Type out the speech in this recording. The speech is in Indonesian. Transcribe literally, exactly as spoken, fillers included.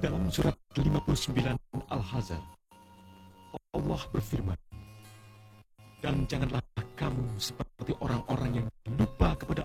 Dalam surat lima puluh sembilan Al-Hazab, Allah berfirman, "Dan janganlah kamu seperti orang-orang yang lupa kepada